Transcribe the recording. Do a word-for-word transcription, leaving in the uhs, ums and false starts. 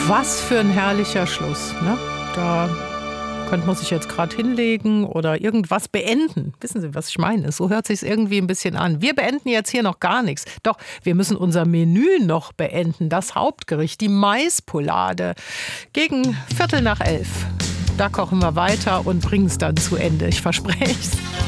Was für ein herrlicher Schluss, ne? Da könnte man sich jetzt gerade hinlegen oder irgendwas beenden. Wissen Sie, was ich meine? So hört sich irgendwie ein bisschen an. Wir beenden jetzt hier noch gar nichts. Doch, wir müssen unser Menü noch beenden. Das Hauptgericht, die Maispoulade. Gegen Viertel nach elf. Da kochen wir weiter und bringen es dann zu Ende. Ich verspreche es.